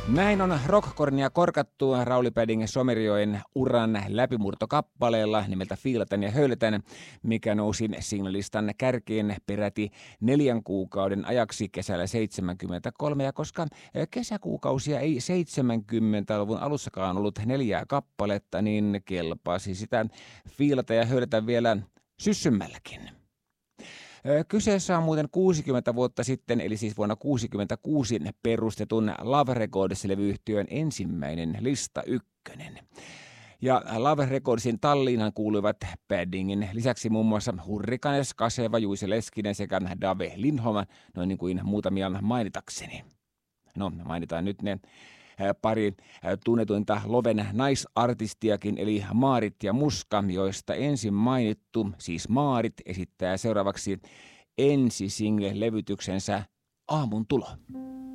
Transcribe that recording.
Näin on rockkornia korkattu Rauli Padding Somerjoen uran läpimurtokappaleella nimeltä Fiilatan ja höylätän, mikä nousi singlelistan kärkeen peräti 4 kuukauden ajaksi kesällä 73. Ja koska kesäkuukausia ei 70-luvun alussakaan ollut 4 kappaletta, niin kelpasi sitä fiilata ja höylätä vielä syssymälläkin. Kyseessä on muuten 60 vuotta sitten, eli siis vuonna 1966 perustetun Love Records-levyyhtiön ensimmäinen lista ykkönen. Ja Love Recordsin talliinhan kuuluivat Paddingin lisäksi muun muassa Hurrikanes, Kaseva, Juise Leskinen sekä Dave Lindholm, noin niin kuin muutamia mainitakseni. No, mainitaan nyt ne pari tunnetuinta Loven naisartistiakin, eli Maarit ja Muska, joista ensin mainittu, siis Maarit, esittää seuraavaksi ensisingle-levytyksensä Aamun tulo.